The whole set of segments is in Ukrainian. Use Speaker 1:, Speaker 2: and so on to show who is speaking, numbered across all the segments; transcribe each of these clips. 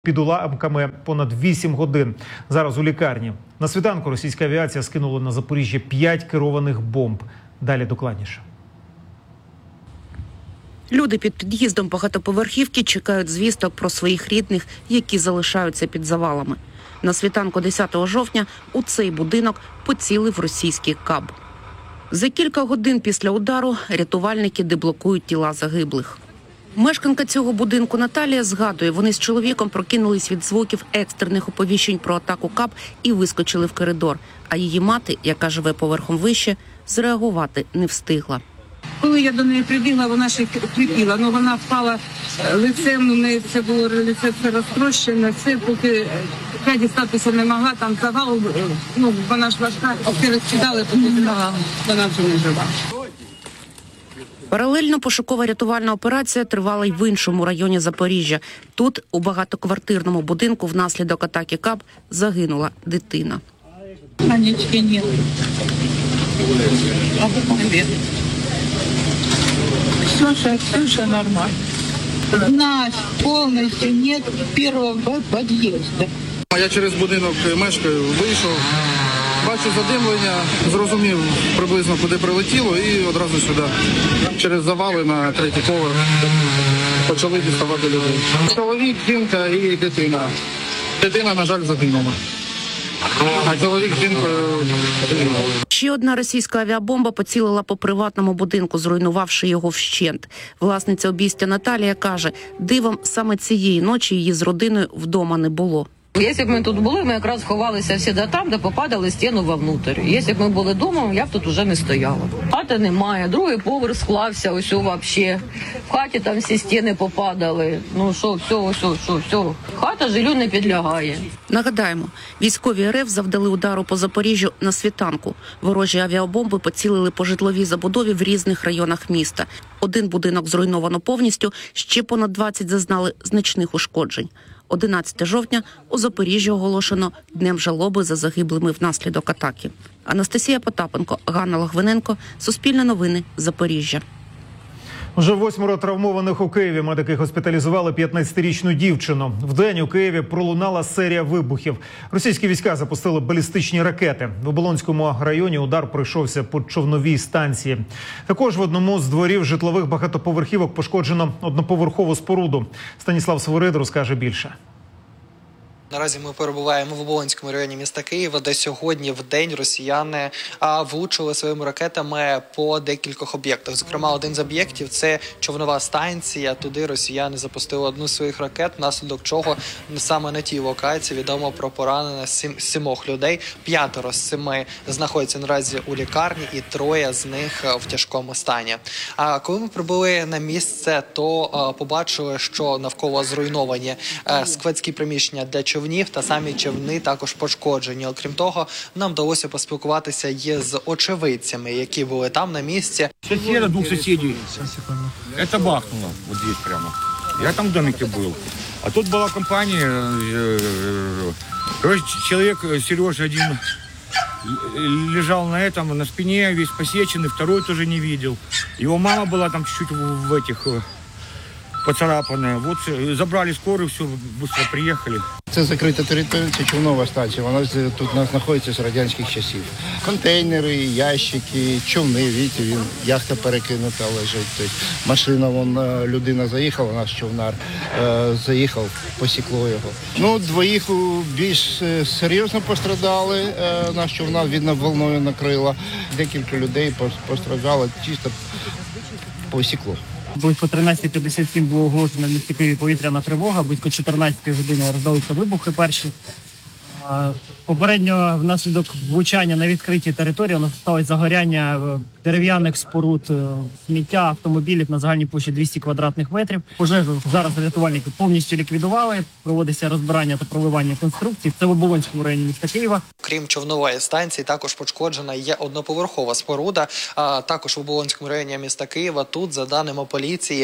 Speaker 1: Під уламками понад 8 годин. Зараз у лікарні. На світанку російська авіація скинула на Запоріжжя 5 керованих бомб. Далі докладніше.
Speaker 2: Люди під під'їздом багатоповерхівки чекають звісток про своїх рідних, які залишаються під завалами. На світанку 10 жовтня у цей будинок поцілив російський КАБ. За кілька годин після удару рятувальники деблокують тіла загиблих. Мешканка цього будинку Наталія згадує, вони з чоловіком прокинулись від звуків екстрених оповіщень про атаку КАБ і вискочили в коридор. А її мати, яка живе поверхом вище, зреагувати не встигла.
Speaker 3: Коли я до неї прибігла, вона ще кріпіла, але вона впала лицем, у неї це було лице все розтрощене, все, поки дістатися не могла, там завал, вона ж важка, всі розкидали, поки завал, вона вже не жива.
Speaker 2: Паралельно пошукова рятувальна операція тривала й в іншому районі Запоріжжя. Тут, у багатоквартирному будинку, внаслідок атаки КАБ загинула дитина.
Speaker 3: Анечки нет. Все нормально. Нас повністю нет першого під'їзду.
Speaker 4: Я через будинок мешкаю, вийшов, бачу задимлення, зрозумів приблизно, куди прилетіло, і одразу сюди. Через завали на третій поверх почали діставати людей. Чоловік, жінка і дитина. Дитина, на жаль, загинула. А чоловік, жінкою загинула.
Speaker 2: Ще одна російська авіабомба поцілила по приватному будинку, зруйнувавши його вщент. Власниця обійстя Наталія каже, дивом саме цієї ночі її з родиною вдома не було.
Speaker 5: Якщо б ми тут були, ми якраз ховалися всі там, де попадали стіну вовнутрь. Якщо б ми були вдома, я б тут уже не стояла. Хати немає, другий поверх склався, ось взагалі. В хаті там всі стіни попадали. Все. Хата жилю не підлягає.
Speaker 2: Нагадаємо, військові РФ завдали удару по Запоріжжю на світанку. Ворожі авіабомби поцілили по житловій забудові в різних районах міста. Один будинок зруйновано повністю, ще понад 20 зазнали значних ушкоджень. 11 жовтня у Запоріжжі оголошено Днем жалоби за загиблими внаслідок атаки. Анастасія Потапенко, Ганна Логвиненко, Суспільне новини, Запоріжжя.
Speaker 1: Вже 8 травмованих у Києві. Медики госпіталізували 15-річну дівчину. Вдень у Києві пролунала серія вибухів. Російські війська запустили балістичні ракети. В Оболонському районі удар пройшовся по човновій станції. Також в одному з дворів житлових багатоповерхівок пошкоджено одноповерхову споруду. Станіслав Свирид розкаже більше.
Speaker 6: Наразі ми перебуваємо в Оболонському районі міста Києва, де сьогодні в день росіяни влучили своїми ракетами по декількох об'єктах. Зокрема, один з об'єктів – це човнова станція. Туди росіяни запустили одну з своїх ракет, внаслідок чого саме на тій локації відомо про поранення 7 людей. 5 з 7 знаходяться наразі у лікарні і 3 з них в тяжкому стані. А коли ми прибули на місце, то побачили, що навколо зруйновані складські приміщення для човнів та самі човни також пошкоджені. Окрім того, нам вдалося поспілкуватися з очевидцями, які були там на місці.
Speaker 7: Соседа, 2 соседей. Это бахнуло вот здесь прямо. Я там в домике был. А тут была компания. Человек, Сережа, один лежал на этом, на спине, весь посеченный, второй тоже не видел. Его мама была там чуть-чуть в этих... поцарапанная. Вот забрали скорую, все, быстро приехали.
Speaker 8: Це закрита територія, це човнова станція. Вона тут знаходиться з радянських часів. Контейнери, ящики, човни, бачите, яхта перекинута лежить. Тобто машина, людина заїхала, наш човнар заїхав, посікло його. 2 більш серйозно пострадали, наш човнар, видно, волною накрило. Декілька людей постраждало, чисто посікло.
Speaker 9: Близько 13:57 було оголошено в місті Києві повітряна тривога, близько 14 години роздалися вибухи перші. Попередньо внаслідок влучання на відкритій території сталося загоряння дерев'яних споруд, сміття, автомобілів на загальній площі 200 квадратних метрів. Пожежу зараз рятувальники повністю ліквідували, проводиться розбирання та проливання конструкцій. Це в Оболонському районі міста Києва.
Speaker 6: Крім човнової станції, також пошкоджена є одноповерхова споруда. Також в Оболонському районі міста Києва. Тут, за даними поліції,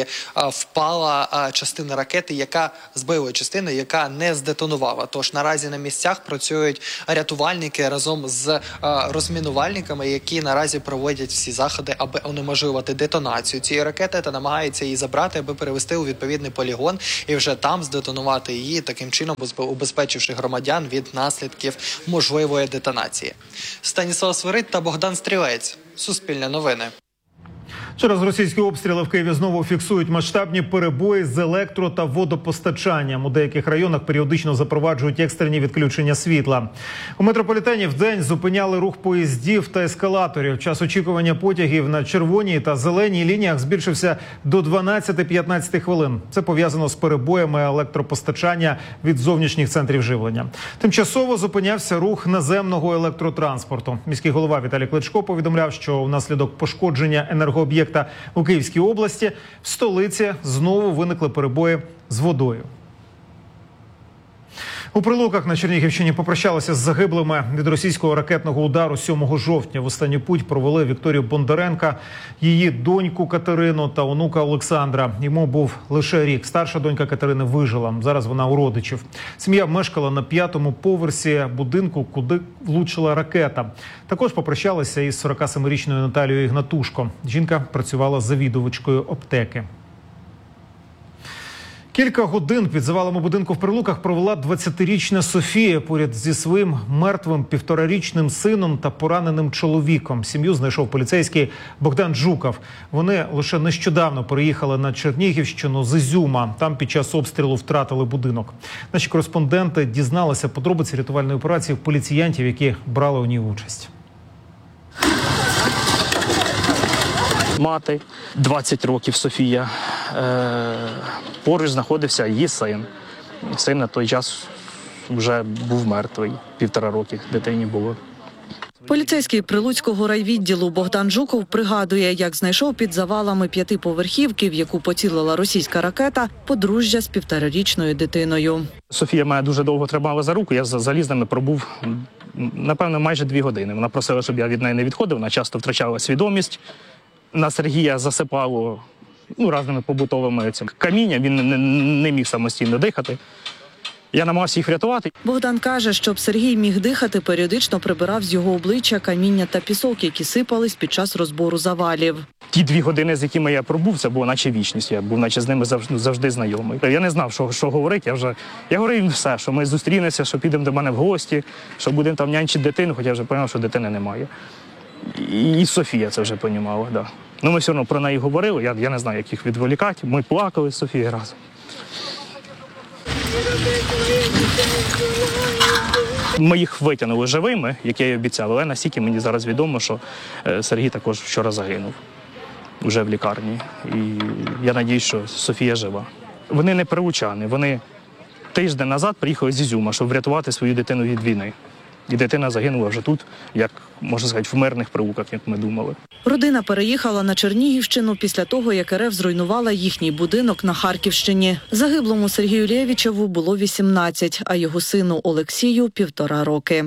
Speaker 6: впала частина ракети, яка збила частину, яка не здетонувала. Тож наразі на місцях працюють рятувальники разом з розмінувальниками, які наразі проводять всі заходи, аби унеможливити детонацію цієї ракети та намагаються її забрати, аби перевести у відповідний полігон і вже там здетонувати її, таким чином убезпечивши громадян від наслідків можливої детонації. Станіслав Свирид та Богдан Стрілець. Суспільне новини.
Speaker 1: Через російські обстріли в Києві знову фіксують масштабні перебої з електро- та водопостачанням. У деяких районах періодично запроваджують екстрені відключення світла. У метрополітені вдень зупиняли рух поїздів та ескалаторів. Час очікування потягів на червоній та зеленій лініях збільшився до 12-15 хвилин. Це пов'язано з перебоями електропостачання від зовнішніх центрів живлення. Тимчасово зупинявся рух наземного електротранспорту. Міський голова Віталій Кличко повідомляв, що внаслідок пошкодження енергооб'єкта у Київській області в столиці знову виникли перебої з водою. У Прилуках на Чернігівщині попрощалися з загиблими від російського ракетного удару 7 жовтня. В останню путь провели Вікторію Бондаренка, її доньку Катерину та онука Олександра. Йому був лише рік. Старша донька Катерини вижила. Зараз вона у родичів. Сім'я мешкала на 5-му поверсі будинку, куди влучила ракета. Також попрощалися із 47-річною Наталією Ігнатушко. Жінка працювала завідувачкою аптеки. Кілька годин під завалами будинку в Прилуках провела 20-річна Софія поряд зі своїм мертвим 1,5-річним сином та пораненим чоловіком. Сім'ю знайшов поліцейський Богдан Жуков. Вони лише нещодавно переїхали на Чернігівщину з Ізюма. Там під час обстрілу втратили будинок. Наші кореспонденти дізналися подробиці рятувальної операції в поліціянтів, які брали у ній участь.
Speaker 10: Мати, 20 років Софія, поруч знаходився її син. Син на той час вже був мертвий, 1,5 роки дитині було.
Speaker 11: Поліцейський Прилуцького райвідділу Богдан Жуков пригадує, як знайшов під завалами 5-поверхівки, в яку поцілила російська ракета, подружжя з 1,5-річною дитиною.
Speaker 10: Софія мене дуже довго тримала за руку, я за ними пробув, напевно, майже 2 години. Вона просила, щоб я від неї не відходив, вона часто втрачала свідомість. На Сергія засипало різними побутовими камінням, він не міг самостійно дихати. Я намагався їх врятувати.
Speaker 11: Богдан каже, щоб Сергій міг дихати, періодично прибирав з його обличчя каміння та пісок, які сипались під час розбору завалів.
Speaker 10: Ті 2 години, з якими я пробув, це було наче вічність. Я був наче з ними завжди знайомий. Я не знав, що говорити. Я говорив їм все, що ми зустрінемося, що підемо до мене в гості, що будемо там нянчити дитину, хоча я вже зрозумів, що дитини немає. І Софія це вже розуміла, да. Ми все одно про неї говорили, я не знаю, як їх відволікати. Ми плакали з Софією разом. Ми їх витягнули живими, як я й обіцяв, але настільки мені зараз відомо, що Сергій також вчора загинув, вже в лікарні. І я сподіваюся, що Софія жива. Вони не прилучани, вони тиждень назад приїхали з Ізюма, щоб врятувати свою дитину від війни. І дитина загинула вже тут, як, можна сказати, в мирних Прилуках, як ми думали.
Speaker 11: Родина переїхала на Чернігівщину після того, як РФ зруйнувала їхній будинок на Харківщині. Загиблому Сергію Лєвічеву було 18, а його сину Олексію – 1,5 роки.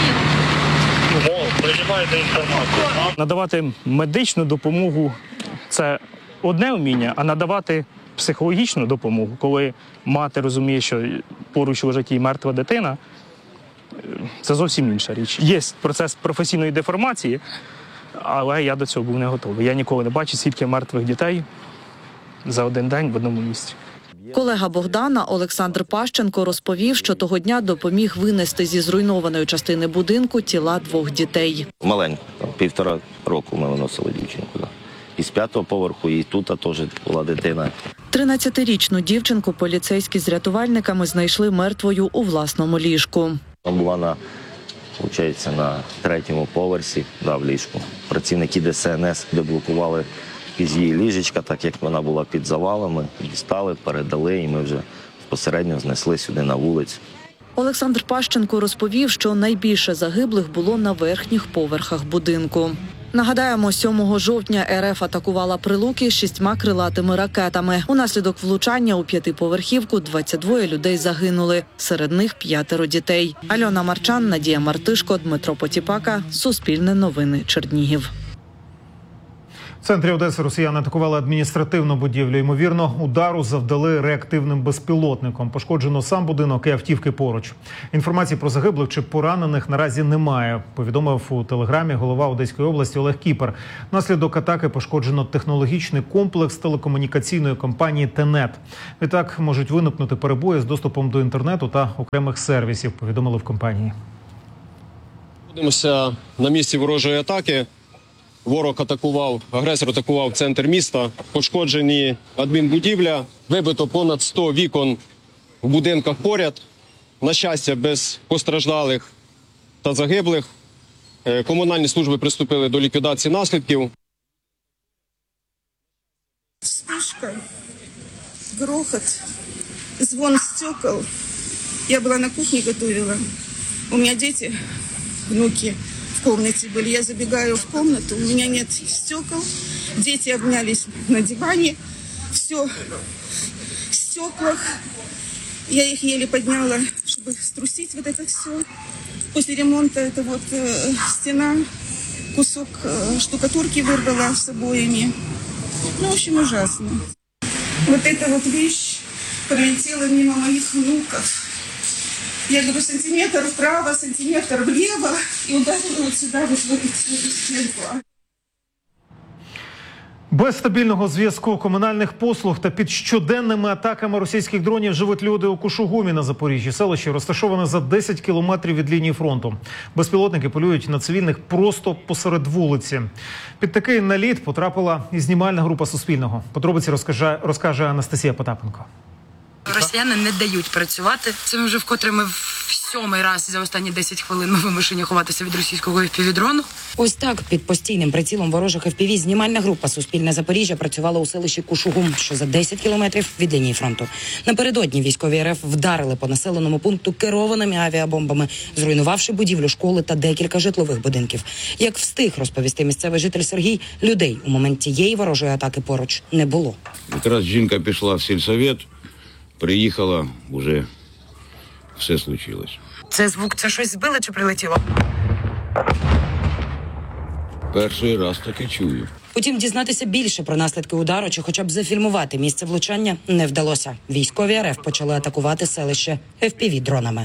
Speaker 10: Надавати медичну допомогу – це одне вміння, а надавати психологічну допомогу, коли мати розуміє, що поруч лежить її мертва дитина, це зовсім інша річ. Є процес професійної деформації, але я до цього був не готовий. Я ніколи не бачив стільки мертвих дітей за один день в одному місці.
Speaker 11: Колега Богдана Олександр Пащенко розповів, що того дня допоміг винести зі зруйнованої частини будинку тіла 2 дітей.
Speaker 12: Маленьку, 1,5 року ми виносили дівчинку. Із 5-го поверху, і тут теж була дитина.
Speaker 11: 13-річну дівчинку поліцейські з рятувальниками знайшли мертвою у власному ліжку.
Speaker 12: Вона була на 3-му поверсі, в ліжку. Працівники ДСНС деблокували із її ліжечка, так як вона була під завалами, дістали, передали, і ми вже безпосередньо знесли сюди на вулицю.
Speaker 11: Олександр Пащенко розповів, що найбільше загиблих було на верхніх поверхах будинку. Нагадаємо, 7 жовтня РФ атакувала Прилуки 6 крилатими ракетами. Унаслідок влучання у 5-поверхівку 22 людей загинули, серед них 5 дітей. Альона Марчан, Надія Мартишко, Дмитро Потіпака. Суспільне новини, Чернігів.
Speaker 1: В центрі Одеси росіяни атакували адміністративну будівлю. Ймовірно, удару завдали реактивним безпілотником. Пошкоджено сам будинок і автівки поруч. Інформації про загиблих чи поранених наразі немає, повідомив у телеграмі голова Одеської області Олег Кіпер. Внаслідок атаки пошкоджено технологічний комплекс телекомунікаційної компанії «Тенет». Відтак можуть виникнути перебої з доступом до інтернету та окремих сервісів, повідомили в компанії.
Speaker 13: Знаходимося на місці ворожої атаки. Ворог атакував, агресор атакував центр міста. Пошкоджені адмінбудівля, вибито понад 100 вікон в будинках поряд. На щастя, без постраждалих та загиблих. Комунальні служби приступили до ліквідації наслідків.
Speaker 14: Вспышка, грохот, звон стекол. Я была на кухне, готовила. У меня дети, внуки в комнате были. Я забегаю в комнату, у меня нет стекол. Дети обнялись на диване. Все в стеклах. Я их еле подняла, чтобы струсить вот это все. После ремонта это вот стена, кусок штукатурки вырвала с обоями. Ну, в общем, ужасно. Вот эта вот вещь пролетела мимо моих внуков. Я говорю, сантиметр вправо, сантиметр влево, и ударила вот сюда, вот в эту стенку.
Speaker 1: Без стабільного зв'язку, комунальних послуг та під щоденними атаками російських дронів живуть люди у Кушугумі на Запоріжжі. Селище розташоване за 10 кілометрів від лінії фронту. Безпілотники полюють на цивільних просто посеред вулиці. Під такий наліт потрапила і знімальна група Суспільного. Подробиці розкаже Анастасія Потапенко.
Speaker 15: Росіяни не дають працювати. Це ми вже вкотре ми в 7-й раз за останні 10 хвилин ми вимушені ховатися від російського FPV-дрону.
Speaker 16: Ось так під постійним прицілом ворожих FPV знімальна група «Суспільне Запоріжжя» працювала у селищі Кушугум, що за 10 кілометрів від лінії фронту. Напередодні військові РФ вдарили по населеному пункту керованими авіабомбами, зруйнувавши будівлю школи та декілька житлових будинків. Як встиг розповісти місцевий житель Сергій, людей у момент тієї ворожої атаки поруч не було.
Speaker 17: Якраз жінка пішла в сільсовет, приїхала, вже все случилось.
Speaker 15: Це звук, це щось збили чи прилетіло?
Speaker 17: Перший раз таки чую.
Speaker 16: Утім, дізнатися більше про наслідки удару чи хоча б зафільмувати місце влучання не вдалося. Військові РФ почали атакувати селище FPV-дронами.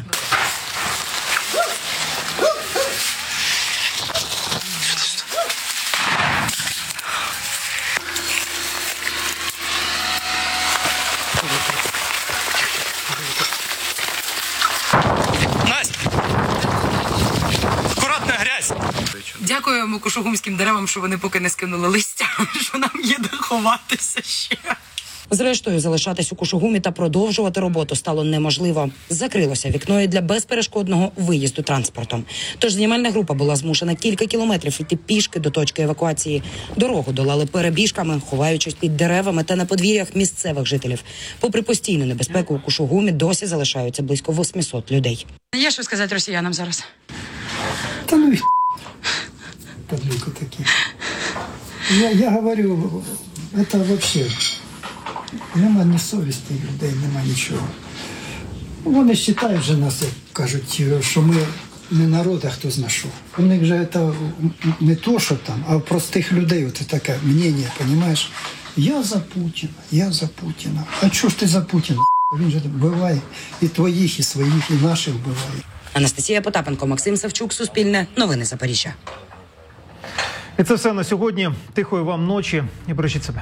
Speaker 15: Дякуємо кушугумським деревам, що вони поки не скинули листя, що нам є де ховатися ще.
Speaker 16: Зрештою, залишатись у Кушугумі та продовжувати роботу стало неможливо. Закрилося вікно і для безперешкодного виїзду транспортом. Тож знімальна група була змушена кілька кілометрів йти пішки до точки евакуації. Дорогу долали перебіжками, ховаючись під деревами та на подвір'ях місцевих жителів. Попри постійну небезпеку, у Кушугумі досі залишаються близько 800 людей.
Speaker 15: Є що сказати росіянам зараз?
Speaker 18: Та ну і подлюка такі. Я говорю, це взагалі нема ні совісті людей, нема нічого. Вони вважають вже нас, як кажуть, що ми не народ, а хто зна що. У них же це не то, що там, а у простих людей от таке мнення, розумієш? Я за Путіна, я за Путіна. А чого ж ти за Путіна? Він же вбиває і твоїх, і своїх, і наших вбиває.
Speaker 16: Анастасія Потапенко, Максим Савчук, Суспільне, Новини Запоріжжя.
Speaker 1: І це все на сьогодні. Тихої вам ночі і бережіть себе.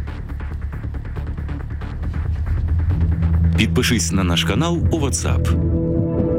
Speaker 19: Підпишись на наш канал у WhatsApp.